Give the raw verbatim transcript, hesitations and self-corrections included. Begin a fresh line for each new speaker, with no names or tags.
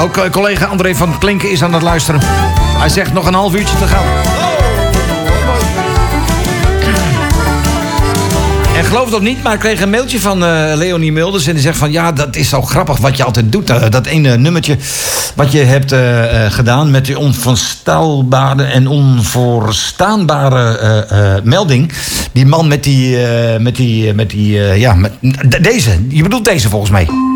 Ook uh, collega André van Klinken is aan het luisteren. Hij zegt nog een half uurtje te gaan. En geloof het of niet, maar ik kreeg een mailtje van uh, Leonie Mulders. En die zegt van, ja, dat is zo grappig wat je altijd doet. Uh, dat ene nummertje wat je hebt uh, uh, gedaan met die onvoorstelbare en onvoorstaanbare uh, uh, melding. Die man met die, uh, met die, uh, met die, uh, ja, met, deze. Je bedoelt deze volgens mij.